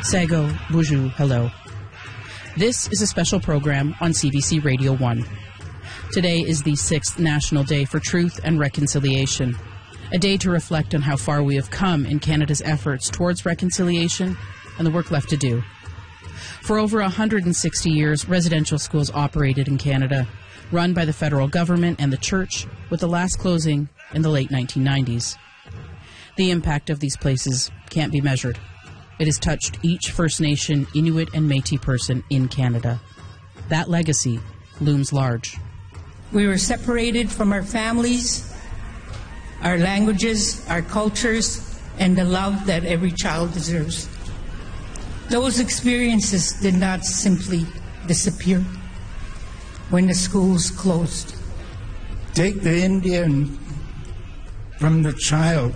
Sago, bonjour, hello. This is a special program on CBC Radio 1. Today is the 6th National Day for Truth and Reconciliation, a day to reflect on how far we have come in Canada's efforts towards reconciliation and the work left to do. For over 160 years, residential schools operated in Canada, run by the federal government and the church, with the last closing in the late 1990s. The impact of these places can't be measured. It has touched each First Nation, Inuit, and Métis person in Canada. That legacy looms large. We were separated from our families, our languages, our cultures, and the love that every child deserves. Those experiences did not simply disappear when the schools closed. Take the Indian from the child.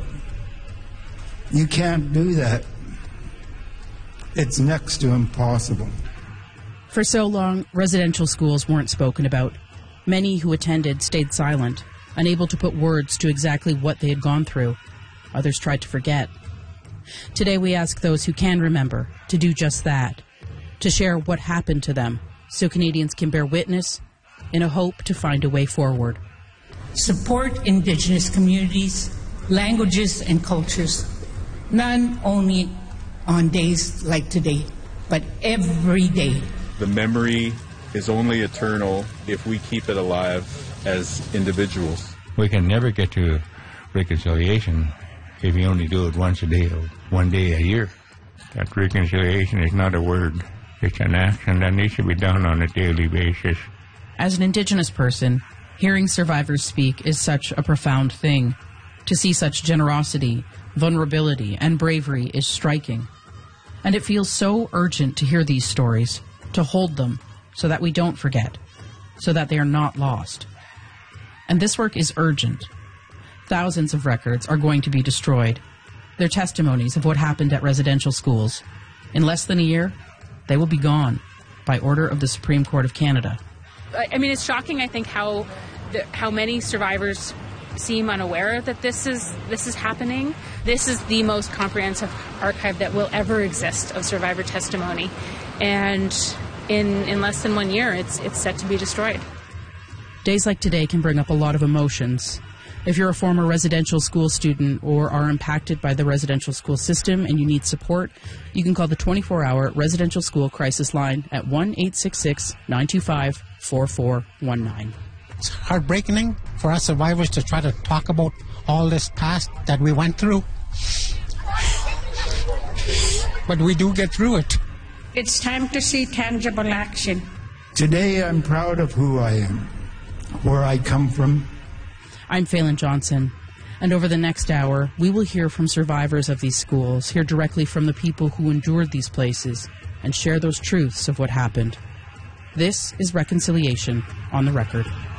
You can't do that. It's next to impossible. For so long, residential schools weren't spoken about. Many who attended stayed silent, unable to put words to exactly what they had gone through. Others tried to forget. Today we ask those who can remember to do just that, to share what happened to them, so Canadians can bear witness in a hope to find a way forward. Support Indigenous communities, languages, and cultures, not only on days like today, but every day. The memory is only eternal if we keep it alive as individuals. We can never get to reconciliation if you only do it once a day or one day a year. That reconciliation is not a word. It's an action that needs to be done on a daily basis. As an Indigenous person, hearing survivors speak is such a profound thing. To see such generosity, vulnerability, and bravery is striking. And it feels so urgent to hear these stories, to hold them, so that we don't forget, so that they are not lost. And this work is urgent. Thousands of records are going to be destroyed. They're testimonies of what happened at residential schools. In less than a year, they will be gone by order of the Supreme Court of Canada. I mean, it's shocking, I think, how many survivors seem unaware that this is happening. This is the most comprehensive archive that will ever exist of survivor testimony. And in less than 1 year, it's set to be destroyed. Days like today can bring up a lot of emotions. If you're a former residential school student or are impacted by the residential school system and you need support, you can call the 24-hour residential school crisis line at 1-866-925-4419. It's heartbreaking for us survivors to try to talk about all this past that we went through. But we do get through it. It's time to see tangible action. Today I'm proud of who I am, where I come from. I'm Phelan Johnson, and over the next hour, we will hear from survivors of these schools, hear directly from the people who endured these places, and share those truths of what happened. This is Reconciliation on the Record.